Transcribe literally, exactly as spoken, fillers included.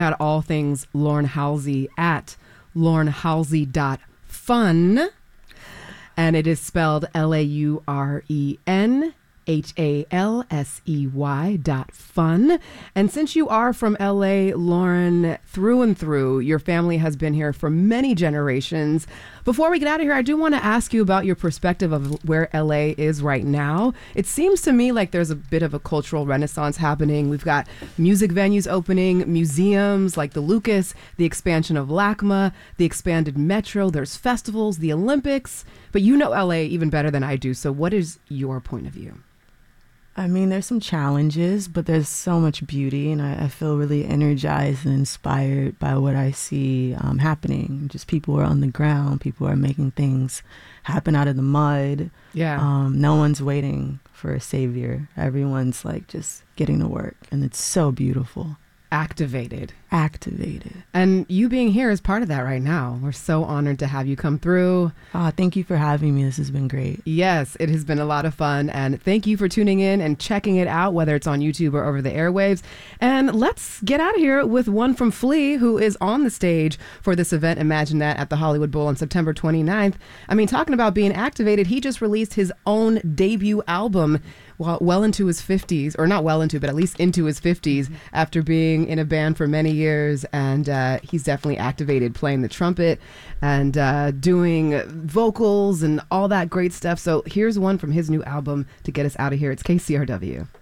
At all things Lauren Halsey at lauren halsey dot fun. And it is spelled L A U R E N H A L S E Y dot fun. And since you are from L A, Lauren, through and through, your family has been here for many generations. Before we get out of here, I do want to ask you about your perspective of where L A is right now. It seems to me like there's a bit of a cultural renaissance happening. We've got music venues opening, museums like the Lucas, the expansion of LACMA, the expanded Metro, there's festivals, the Olympics. But you know L A even better than I do. So what is your point of view? I mean, there's some challenges, but there's so much beauty, and I, I feel really energized and inspired by what I see um, happening. Just people are on the ground, people are making things happen out of the mud. Yeah. Um, no one's waiting for a savior. Everyone's like just getting to work, and it's so beautiful. Activated. Activated. And you being here is part of that right now. We're so honored to have you come through. Oh, thank you for having me. This has been great. Yes, it has been a lot of fun. And thank you for tuning in and checking it out, whether it's on YouTube or over the airwaves. And let's get out of here with one from Flea, who is on the stage for this event, Imagine That, at the Hollywood Bowl on September twenty-ninth. I mean, talking about being activated, he just released his own debut album well, well into his fifties, or not well into, but at least into his fifties, mm-hmm. after being in a band for many years. And uh, he's definitely activated, playing the trumpet and uh, doing vocals and all that great stuff. So here's one from his new album to get us out of here. It's K C R W.